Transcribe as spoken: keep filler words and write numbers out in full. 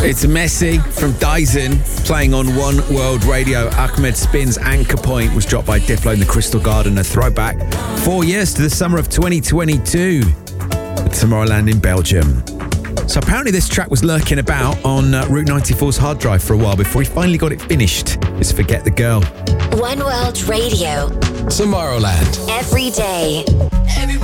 It's Messi from Dyson playing on One World Radio. Ahmed Spin's Anchor Point was dropped by Diplo in the Crystal Garden, a throwback four years to the summer of twenty twenty-two at Tomorrowland in Belgium. So apparently this track was lurking about on uh, Route ninety-four's hard drive for a while before he finally got it finished. It's Forget the Girl. One World Radio. Tomorrowland. Every day. Everybody.